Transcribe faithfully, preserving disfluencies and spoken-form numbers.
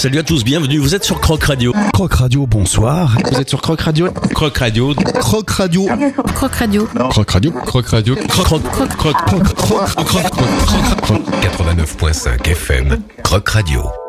Salut à tous, bienvenue, vous êtes sur Croc Radio. Croc Radio, bonsoir. Vous êtes sur Croc Radio. Croc Radio. Croc Radio. Croc Radio. Croc Radio. Croc Radio. Croc, croc, croc, croc, croc, croc, croc, croc, quatre-vingt-neuf virgule cinq F M. Croc Radio.